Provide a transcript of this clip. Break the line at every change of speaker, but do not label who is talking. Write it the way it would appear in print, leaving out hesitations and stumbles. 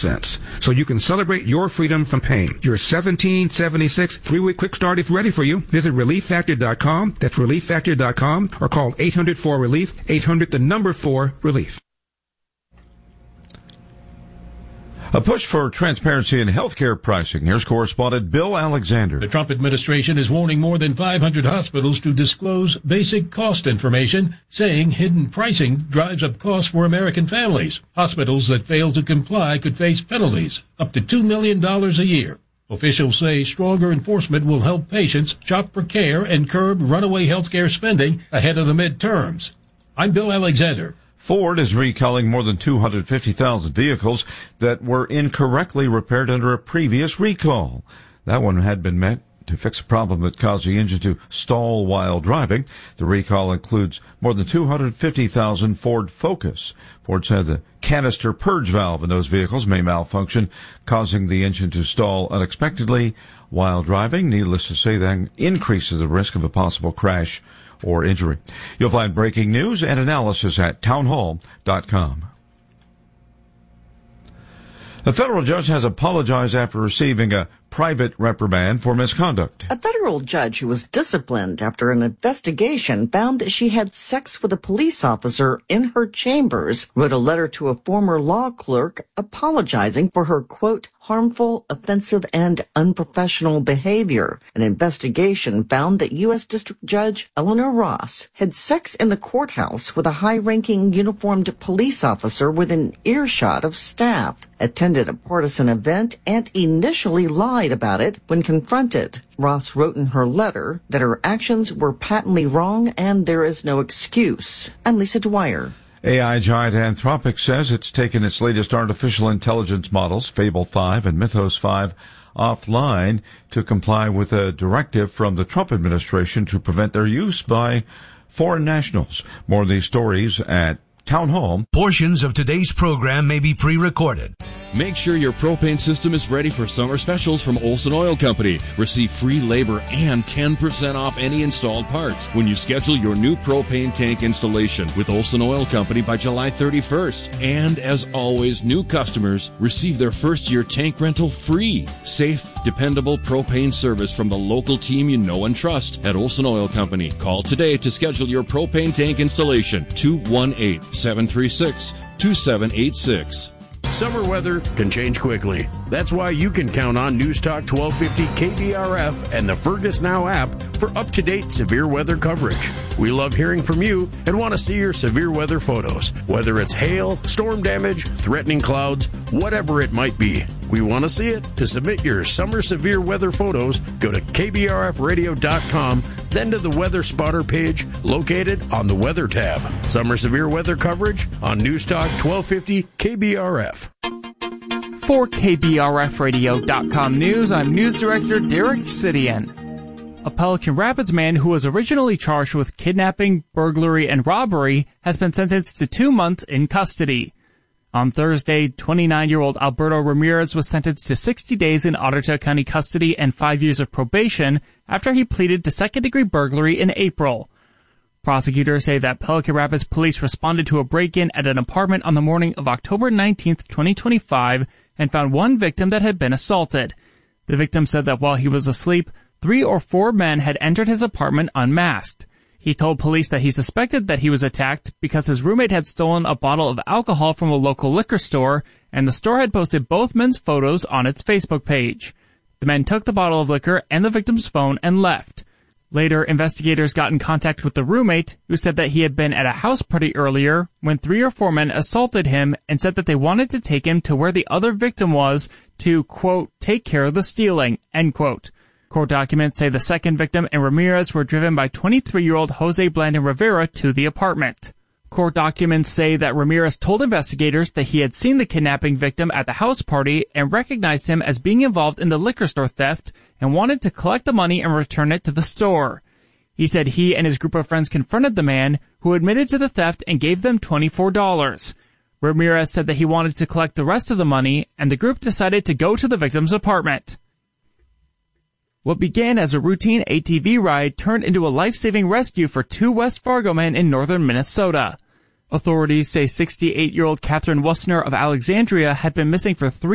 cents. So you can celebrate your freedom from pain. Your 1776 3-week quick start is ready for you. Visit ReliefFactor.com. That's ReliefFactor.com, or call 800-4-RELIEF, 800-4-RELIEF.
A push for transparency in healthcare pricing. Here's correspondent Bill Alexander.
The Trump administration is warning more than 500 hospitals to disclose basic cost information, saying hidden pricing drives up costs for American families. Hospitals that fail to comply could face penalties up to $2 million a year. Officials say stronger enforcement will help patients shop for care and curb runaway healthcare spending ahead of the midterms. I'm Bill Alexander.
Ford is recalling more than 250,000 vehicles that were incorrectly repaired under a previous recall. That one had been meant to fix a problem that caused the engine to stall while driving. The recall includes more than 250,000 Ford Focus. Ford said the canister purge valve in those vehicles may malfunction, causing the engine to stall unexpectedly while driving. Needless to say, that increases the risk of a possible crash or injury. You'll find breaking news and analysis at townhall.com. A federal judge has apologized after receiving a private reprimand for misconduct.
A federal judge who was disciplined after an investigation found that she had sex with a police officer in her chambers wrote a letter to a former law clerk apologizing for her, quote, harmful, offensive, and unprofessional behavior. An investigation found that U.S. District Judge Eleanor Ross had sex in the courthouse with a high-ranking uniformed police officer within earshot of staff, attended a partisan event, and initially lied about it when confronted. Ross wrote in her letter that her actions were patently wrong and there is no excuse. I'm Lisa Dwyer.
AI giant Anthropic says it's taken its latest artificial intelligence models, Fable 5 and Mythos 5, offline to comply with a directive from the Trump administration to prevent their use by foreign nationals. More of these stories at Town Hall.
Portions of today's program may be pre-recorded.
Make sure your propane system is ready for summer specials from Olson Oil Company. Receive free labor and 10% off any installed parts when you schedule your new propane tank installation with Olson Oil Company by July 31st. And as always, new customers receive their first year tank rental free. Safe, dependable propane service from the local team you know and trust at Olson Oil Company. Call today to schedule your propane tank installation. 218-736-2786.
Summer weather can change quickly. That's why you can count on News Talk 1250 KBRF and the Fergus Now app for up-to-date severe weather coverage. We love hearing from you and want to see your severe weather photos, whether it's hail, storm damage, threatening clouds, whatever it might be. We want to see it. To submit your summer severe weather photos, go to kbrfradio.com, then to the Weather Spotter page located on the Weather tab. Summer severe weather coverage on News Talk 1250 KBRF.
For KBRFradio.com News, I'm News Director Derek Sidian. A Pelican Rapids man who was originally charged with kidnapping, burglary, and robbery has been sentenced to 2 months in custody. On Thursday, 29-year-old Alberto Ramirez was sentenced to 60 days in Ottawa County custody and 5 years of probation after he pleaded to second-degree burglary in April. Prosecutors say that Pelican Rapids police responded to a break-in at an apartment on the morning of October 19, 2025, and found one victim that had been assaulted. The victim said that while he was asleep, 3 or 4 men had entered his apartment unmasked. He told police that he suspected that he was attacked because his roommate had stolen a bottle of alcohol from a local liquor store, and the store had posted both men's photos on its Facebook page. The men took the bottle of liquor and the victim's phone and left. Later, investigators got in contact with the roommate, who said that he had been at a house party earlier when 3 or 4 men assaulted him and said that they wanted to take him to where the other victim was to, quote, take care of the stealing, end quote. Court documents say the second victim and Ramirez were driven by 23-year-old Jose Blandon Rivera to the apartment. Court documents say that Ramirez told investigators that he had seen the kidnapping victim at the house party and recognized him as being involved in the liquor store theft and wanted to collect the money and return it to the store. He said he and his group of friends confronted the man, who admitted to the theft and gave them $24. Ramirez said that he wanted to collect the rest of the money, and the group decided to go to the victim's apartment. What began as a routine ATV ride turned into a life-saving rescue for 2 West Fargo men in northern Minnesota. Authorities say 68-year-old Catherine Wussner of Alexandria had been missing for 3